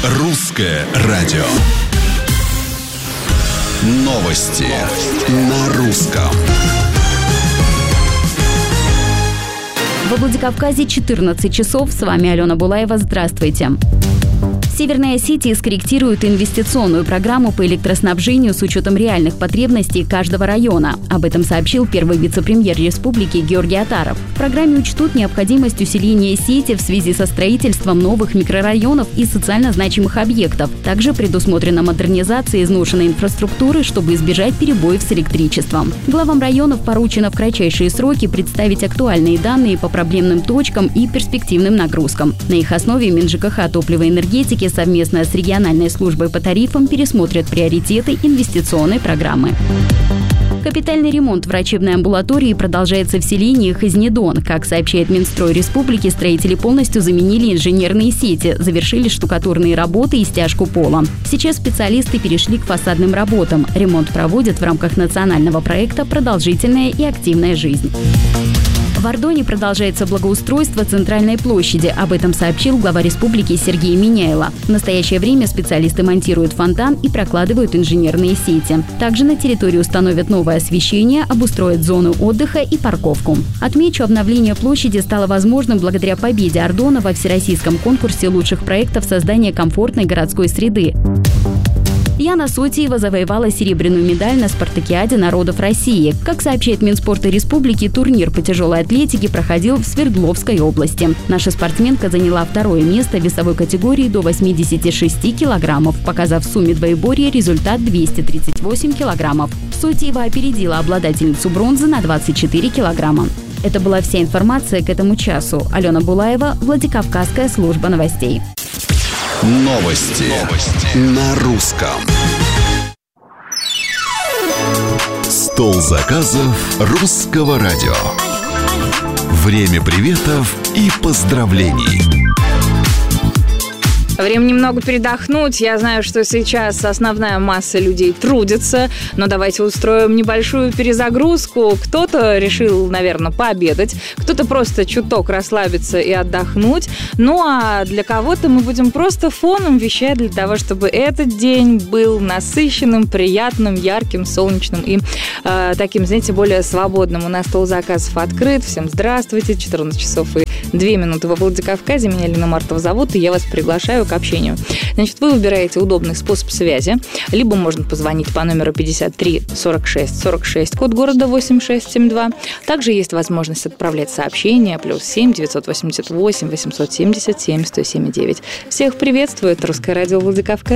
Русское радио. Новости на русском. Во Владикавказе 14 часов. С вами Алена Булаева. Здравствуйте. Северная Осетия скорректирует инвестиционную программу по электроснабжению с учетом реальных потребностей каждого района. Об этом сообщил первый вице-премьер республики Георгий Атаров. В программе учтут необходимость усиления сети в связи со строительством новых микрорайонов и социально значимых объектов. Также предусмотрена модернизация изношенной инфраструктуры, чтобы избежать перебоев с электричеством. Главам районов поручено в кратчайшие сроки представить актуальные данные по проблемным точкам и перспективным нагрузкам. На их основе МинЖКХ топлива и энергетики совместно с региональной службой по тарифам пересмотрят приоритеты инвестиционной программы. Капитальный ремонт врачебной амбулатории продолжается в селении Хазнедон. Как сообщает Минстрой Республики, строители полностью заменили инженерные сети, завершили штукатурные работы и стяжку пола. Сейчас специалисты перешли к фасадным работам. Ремонт проводят в рамках национального проекта «Продолжительная и активная жизнь». В Ордоне продолжается благоустройство центральной площади. Об этом сообщил глава республики Сергей Миняйло. В настоящее время специалисты монтируют фонтан и прокладывают инженерные сети. Также на территории установят новое освещение, обустроят зону отдыха и парковку. Отмечу, обновление площади стало возможным благодаря победе Ордона во всероссийском конкурсе лучших проектов создания комфортной городской среды. Яна Сотиева завоевала серебряную медаль на спартакиаде народов России. Как сообщает Минспорта Республики, турнир по тяжелой атлетике проходил в Свердловской области. Наша спортсменка заняла второе место в весовой категории до 86 килограммов, показав в сумме двоеборья результат 238 килограммов. Сотиева опередила обладательницу бронзы на 24 килограмма. Это была вся информация к этому часу. Алена Булаева, Владикавказская служба новостей. Новости на русском. Стол заказов Русского радио. Время приветов и поздравлений. Время немного передохнуть. Я знаю, что сейчас основная масса людей трудится, но давайте устроим небольшую перезагрузку. Кто-то решил, наверное, пообедать, кто-то просто чуток расслабиться и отдохнуть. Ну а для кого-то мы будем просто фоном вещать для того, чтобы этот день был насыщенным, приятным, ярким, солнечным и таким, знаете, более свободным. У нас стол заказов открыт. Всем здравствуйте. 14 часов и 2 минуты во Владикавказе. Меня Елена Мартова зовут, и я вас приглашаю к общению. Значит, вы выбираете удобный способ связи. Либо можно позвонить по номеру 53 46 46, код города 8672. Также есть возможность отправлять сообщения +7 988 877 107,9. Всех приветствует Русское радио Владикавказ.